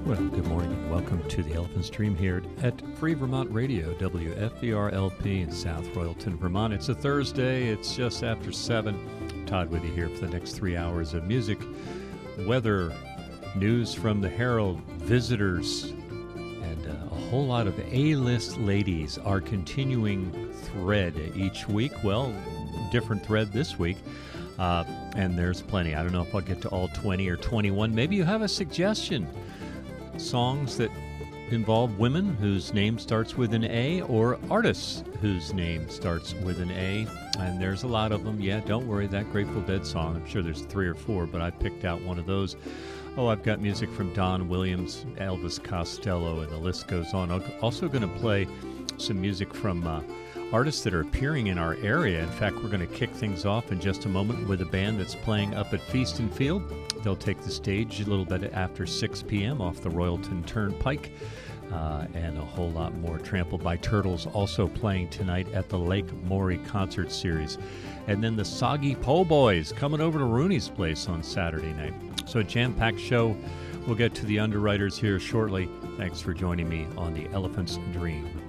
Well, good morning and welcome to the Elephant's Dream here at Free Vermont Radio, WFVR-LP in South Royalton, Vermont. It's a Thursday. It's just after 7. Todd with you here for the next 3 hours of music, weather, news from the Herald, visitors, and a whole lot of A-list ladies. Our continuing thread each week. Well, different thread this week. And there's plenty. I don't know if I'll get to all 20 or 21. Maybe you have a suggestion. Songs that involve women whose name starts with an A, or artists whose name starts with an A. And there's a lot of them. Yeah, don't worry, that Grateful Dead song, I'm sure there's 3 or 4, but I picked out one of those. Oh, I've got music from Don Williams, Elvis Costello, and the list goes on. I'm also going to play some music from artists that are appearing in our area. In fact, we're going to kick things off in just a moment with a band that's playing up at Feast and Field. They'll take the stage a little bit after 6 p.m. off the Royalton Turnpike. And a whole lot more. Trampled by Turtles also playing tonight at the Lake Maury Concert Series. And then the Soggy Po' Boys coming over to Rooney's Place on Saturday night. So a jam-packed show. We'll get to the underwriters here shortly. Thanks for joining me on the Elephant's Dream.